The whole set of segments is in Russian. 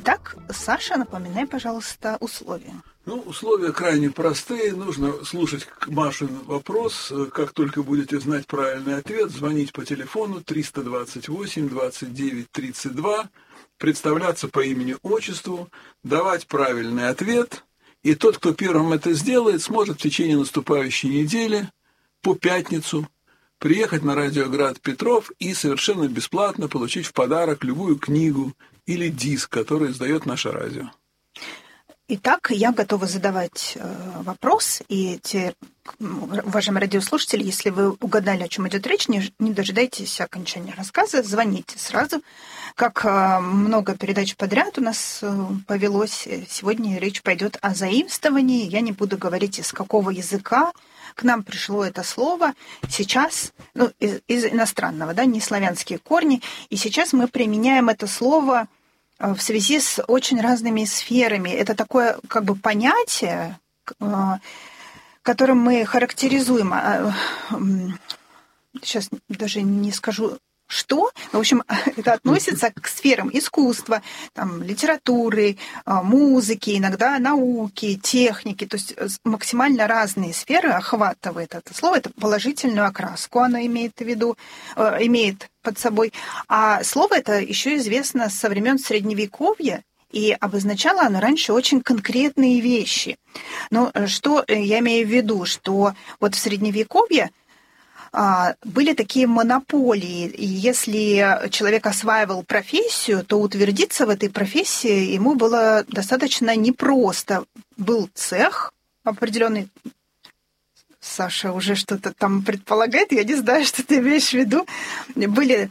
Итак, Саша, напоминай, пожалуйста, условия. Условия крайне простые. Нужно слушать Машин вопрос. Как только будете знать правильный ответ, звонить по телефону 328 29 32, представляться по имени-отчеству, давать правильный ответ. И тот, кто первым это сделает, сможет в течение наступающей недели по пятницу приехать на радиоград Петров и совершенно бесплатно получить в подарок любую книгу или диск, который издает наше радио. Итак, я готова задавать вопрос, и те, уважаемые радиослушатели, если вы угадали, о чем идет речь, не дожидайтесь окончания рассказа, звоните сразу. Как много передач подряд у нас повелось, сегодня речь пойдет о заимствовании. Я не буду говорить, из какого языка к нам пришло это слово. Сейчас, из иностранного, да, не славянские корни, и сейчас мы применяем это слово в связи с очень разными сферами. Это такое как бы понятие, которым мы характеризуем. Сейчас даже не скажу, что. В общем, это относится к сферам искусства, там, литературы, музыки, иногда науки, техники. То есть максимально разные сферы охватывает это слово. Это положительную окраску оно имеет в виду, имеет под собой. А слово это еще известно со времен Средневековья, и обозначало оно раньше очень конкретные вещи. Но что я имею в виду? Что вот в Средневековье были такие монополии, и если человек осваивал профессию, то утвердиться в этой профессии ему было достаточно непросто. Был цех определенный. Саша уже что-то там предполагает, я не знаю, что ты имеешь в виду. Были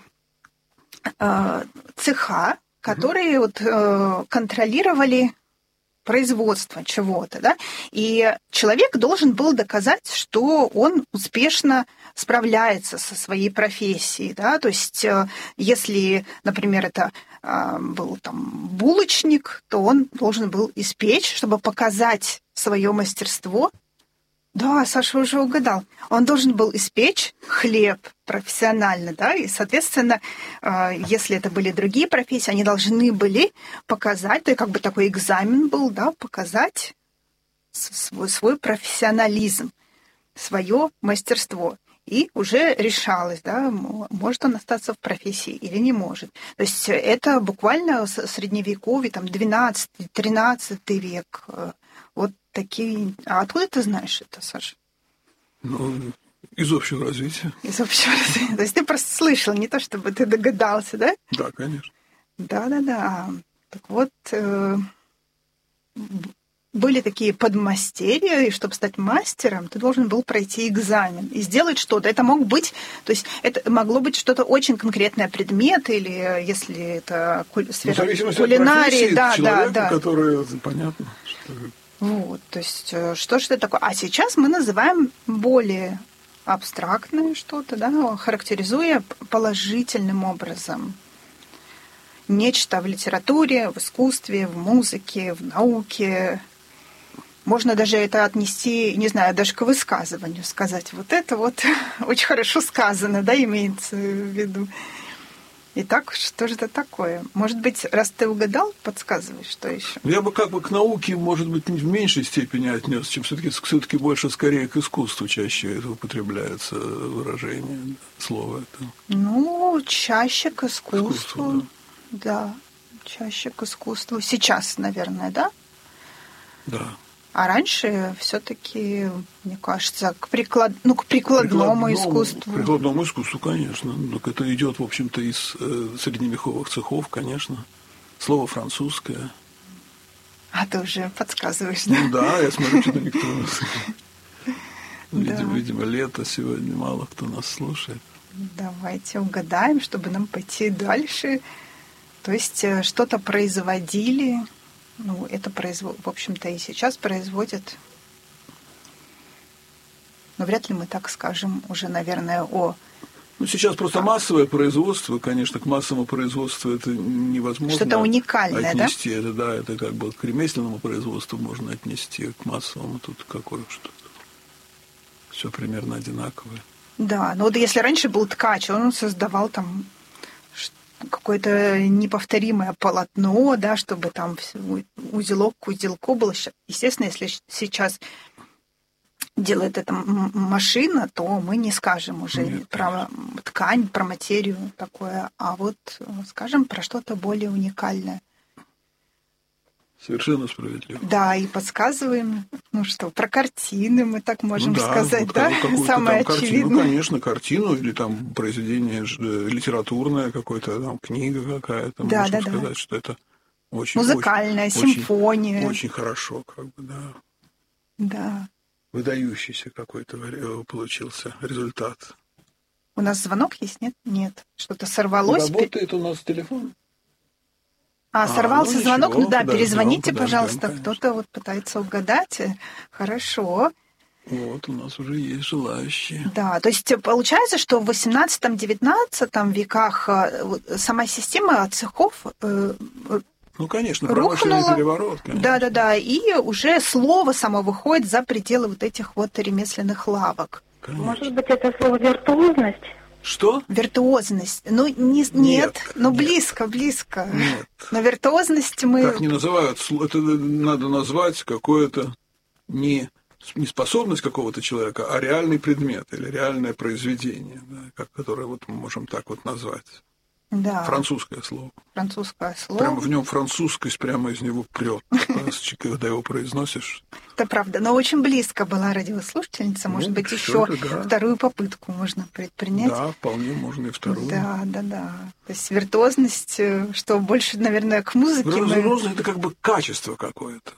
цеха, которые контролировали производство чего-то, да, и человек должен был доказать, что он успешно справляется со своей профессией, да, то есть если, например, это был там булочник, то он должен был испечь, чтобы показать свое мастерство. Да, Саша уже угадал. Он должен был испечь хлеб профессионально, да, и, соответственно, если это были другие профессии, они должны были показать, то как бы такой экзамен был, да, показать свой профессионализм, свое мастерство. И уже решалось, да, может он остаться в профессии или не может. То есть это буквально средневековье, там, 12-13 век, вот такие... А откуда ты знаешь это, Саша? Из общего развития. Из общего развития. То есть ты просто слышал, не то чтобы ты догадался, да? Да, конечно. Да. Так вот, были такие подмастерья, и чтобы стать мастером, ты должен был пройти экзамен и сделать что-то. Это мог быть, то есть это могло быть что-то очень конкретное, предмет, или если это сфера кулинарии, да. Который, понятно, что... Вот, то есть что же это такое? А сейчас мы называем более абстрактное что-то, да, характеризуя положительным образом. Нечто в литературе, в искусстве, в музыке, в науке. Можно даже это отнести, не знаю, даже к высказыванию, сказать, вот это вот очень хорошо сказано, да, имеется в виду. Итак, что же это такое? Может быть, раз ты угадал, подсказывай, что еще? Я бы как бы к науке, может быть, в меньшей степени отнес, чем все-таки больше скорее к искусству чаще это употребляется выражение, слово это. Чаще к искусству. Да, чаще к искусству. Сейчас, наверное, да? Да. А раньше все-таки, мне кажется, к прикладному искусству. К прикладному искусству, конечно. Так это идет, в общем-то, из средневековых цехов, конечно. Слово французское. А ты уже подсказываешь, да? Да, я смотрю, что никто у нас... Видимо, лето сегодня, мало кто нас слушает. Давайте угадаем, чтобы нам пойти дальше. То есть что-то производили... это в общем-то, и сейчас производят. Но вряд ли мы так скажем уже, наверное, о... Сейчас просто массовое производство, конечно, к массовому производству это невозможно. Что-то уникальное, отнести. Это как бы к ремесленному производству можно отнести, к массовому тут какое что-то. Все примерно одинаковое. Да, но вот если раньше был ткач, он создавал там какое-то неповторимое полотно, да, чтобы там узелок к узелку был. Естественно, если сейчас делает это машина, то мы не скажем уже про ткань, про материю такое, а вот скажем про что-то более уникальное. Совершенно справедливо. Да, и подсказываем, про картины мы так можем сказать, вот да? Самое там очевидное. Конечно, картину или там произведение литературное, какое-то там книга какая-то. Да, можем сказать, что это очень... Музыкальная, симфония. Очень хорошо, да. Да. Выдающийся какой-то получился результат. У нас звонок есть, нет? Нет. Что-то сорвалось. Работает у нас телефон. Сорвался звонок. Ничего, перезвоните, подождем, пожалуйста. конечно. Кто-то пытается угадать. Хорошо. Вот, у нас уже есть желающие. Да, то есть получается, что в 18-19 веках сама система цехов Конечно, промышленный переворот. Конечно. Да, и уже слово само выходит за пределы вот этих ремесленных лавок. Конечно. Может быть, это слово «виртуозность»? Что? Виртуозность. Нет, близко. Нет. Но виртуозность мы... Так не называют. Это надо назвать какое-то не способность какого-то человека, а реальный предмет или реальное произведение, да, которое мы можем так назвать. Да. Французское слово. Прямо в нем французскость прямо из него прет, когда его произносишь. Это правда, но очень близко была радиослушательница. Может быть, еще вторую попытку можно предпринять. Да, вполне можно и вторую. Да. То есть виртуозность, что больше, наверное, к музыке. Виртуозность это как бы качество какое-то.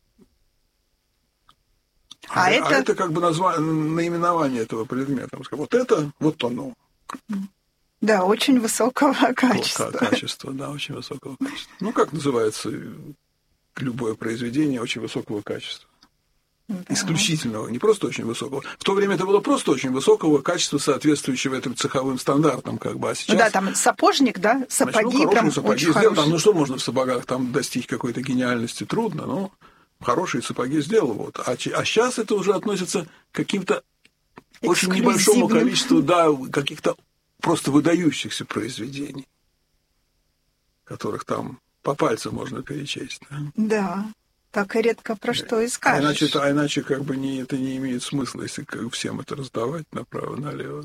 А это как бы наименование этого предмета. Вот это, вот оно. Да, очень высокого качества. Качество, да, очень высокого качества. Как называется любое произведение очень высокого качества? Да. Исключительного, не просто очень высокого. В то время это было просто очень высокого качества, соответствующего этим цеховым стандартам, а сейчас... там сапожник, да, сапоги прям очень хорошие. Что можно в сапогах там достичь какой-то гениальности? Трудно, но хорошие сапоги сделал. А сейчас это уже относится к каким-то очень небольшому количеству, каких-то просто выдающихся произведений, которых там по пальцам можно перечесть. Да, так и редко про что и скажешь. А иначе это не имеет смысла, если всем это раздавать направо-налево.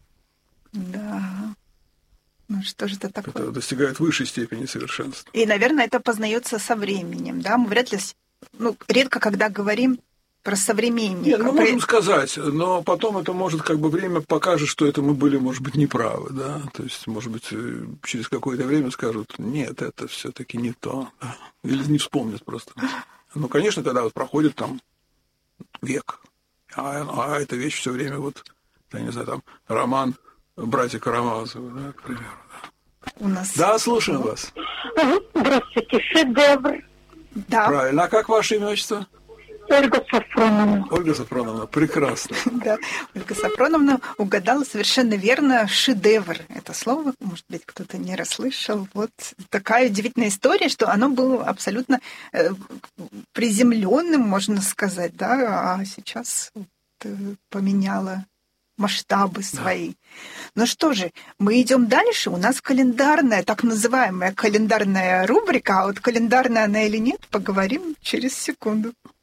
Да. Что же это такое? Это достигает высшей степени совершенства. И, наверное, это познается со временем, да? Мы вряд ли, редко когда говорим про современников. Нет, мы можем сказать, но потом это может время покажет, что это мы были, может быть, неправы, да. То есть, может быть, через какое-то время скажут, нет, это все-таки не то, да? Или не вспомнят просто. Конечно, когда проходит там век, а эта вещь все время я не знаю, роман братья Карамазовы, да, к примеру. Да, да, слушаем вас. Здравствуйте, шедевр. Да. Правильно. А как ваше имя, отчество? Ольга Сафроновна. Ольга Сафроновна, прекрасно. Да, Ольга Сафроновна угадала совершенно верно. Шедевр. Это слово, может быть, кто-то не расслышал. Вот такая удивительная история, что оно было абсолютно приземленным, можно сказать, да, а сейчас поменяло масштабы свои. Ну что же, мы идем дальше. У нас календарная, так называемая календарная рубрика, а календарная она или нет, поговорим через секунду.